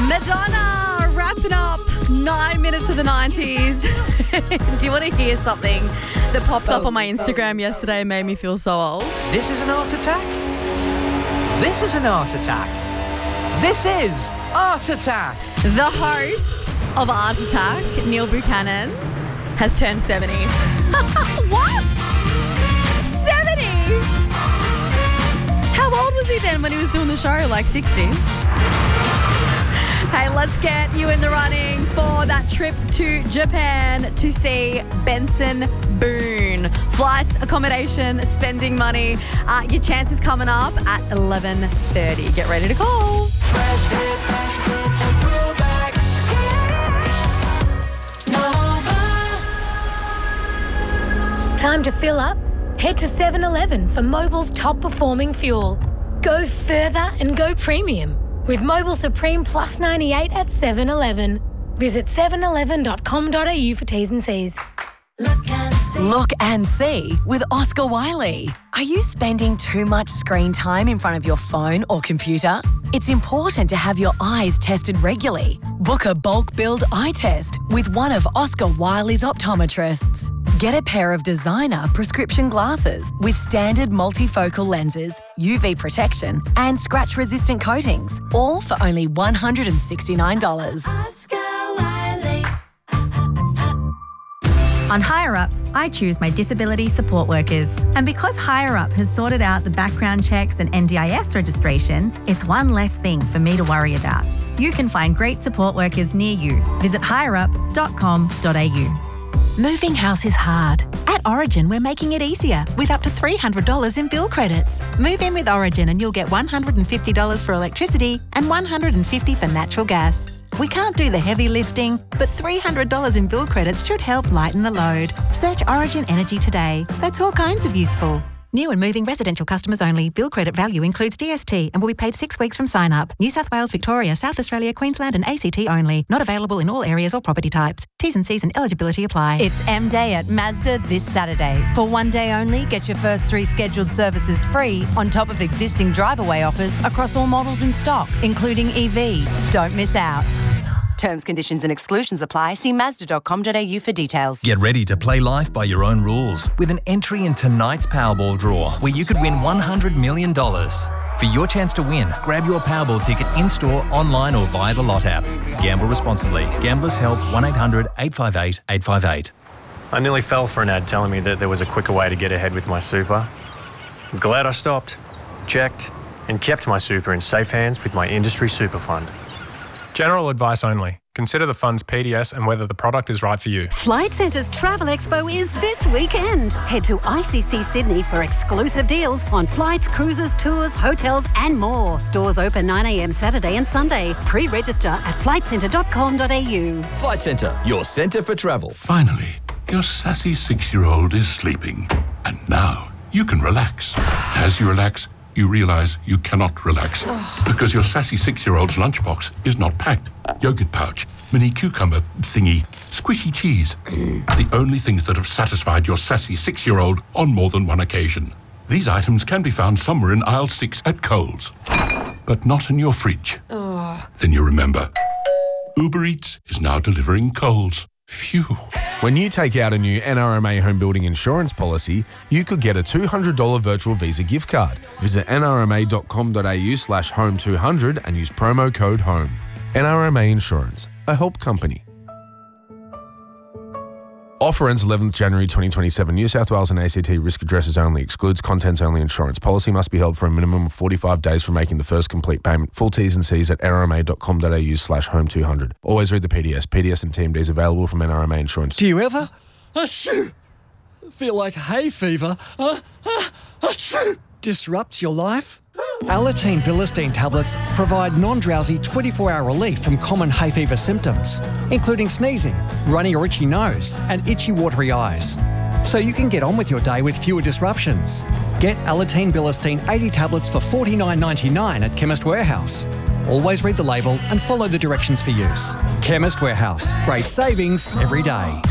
Madonna wrapping up 9 minutes of the 90s. Do you want to hear something that popped up on my Instagram yesterday and made me feel so old? This is an art attack. This is an art attack. This is Art Attack. The host of Art Attack, Neil Buchanan, has turned 70. What? 70? How old was he then when he was doing the show? Like 60? Hey, let's get you in the running for that trip to Japan to see Benson Boone. Flights, accommodation, spending money. Your chance is coming up at 11:30. Get ready to call. Fresh hits and throwbacks. Nova. Time to fill up? Head to 7-Eleven for Mobil's top performing fuel. Go further and go premium with Mobil Supreme Plus 98 at 7-Eleven. Visit 711.com.au for T's and C's. Look and see with Oscar Wiley. Are you spending too much screen time in front of your phone or computer? It's important to have your eyes tested regularly. Book a bulk billed eye test with one of Oscar Wiley's optometrists. Get a pair of designer prescription glasses with standard multifocal lenses, UV protection and scratch-resistant coatings, all for only $169. Oscar Wiley. On HireUp, I choose my disability support workers. And because HireUp has sorted out the background checks and NDIS registration, it's one less thing for me to worry about. You can find great support workers near you. Visit hireup.com.au. Moving house is hard. At Origin, we're making it easier with up to $300 in bill credits. Move in with Origin and you'll get $150 for electricity and $150 for natural gas. We can't do the heavy lifting, but $300 in bill credits should help lighten the load. Search Origin Energy today. That's all kinds of useful. New and moving residential customers only. Bill credit value includes DST and will be paid 6 weeks from sign up. New South Wales, Victoria, South Australia, Queensland and ACT only. Not available in all areas or property types. T's and C's and eligibility apply. It's M-Day at Mazda this Saturday. For one day only, get your first 3 scheduled services free on top of existing drive-away offers across all models in stock, including EV. Don't miss out. Terms, conditions and exclusions apply. See Mazda.com.au for details. Get ready to play life by your own rules with an entry in tonight's Powerball draw where you could win $100 million. For your chance to win, grab your Powerball ticket in-store, online or via the Lot app. Gamble responsibly. Gamblers Help 1-800-858-858. I nearly fell for an ad telling me that there was a quicker way to get ahead with my super. I'm glad I stopped, checked and kept my super in safe hands with my industry super fund. General advice only. Consider the fund's PDS and whether the product is right for you. Flight Centre's Travel Expo is this weekend. Head to ICC Sydney for exclusive deals on flights, cruises, tours, hotels and more. Doors open 9 a.m. Saturday and Sunday. Pre-register at flightcentre.com.au. Flight Centre, your centre for travel. Finally, your sassy 6-year-old is sleeping. And now you can relax. As you relax, you realise you cannot relax because your sassy 6-year-old's lunchbox is not packed. Yogurt pouch, mini cucumber thingy, squishy cheese. The only things that have satisfied your sassy 6-year-old on more than one occasion. These items can be found somewhere in aisle 6 at Coles, but not in your fridge. Then you remember, Uber Eats is now delivering Coles. Phew. When you take out a new NRMA home building insurance policy, you could get a $200 virtual Visa gift card. Visit nrma.com.au/home200 and use promo code HOME. NRMA Insurance, a help company. Offer ends 11th January 2027. New South Wales and ACT risk addresses only. Excludes contents only insurance. Policy must be held for a minimum of 45 days from making the first complete payment. Full T's and C's at nrma.com.au/home200. Always read the PDS. PDS and TMDs available from NRMA Insurance. Do you ever feel like hay fever disrupts your life? Alateen Bilistine tablets provide non-drowsy 24-hour relief from common hay fever symptoms, including sneezing, runny or itchy nose, and itchy watery eyes. So you can get on with your day with fewer disruptions. Get Alateen Bilistine 80 tablets for $49.99 at Chemist Warehouse. Always read the label and follow the directions for use. Chemist Warehouse. Great savings every day.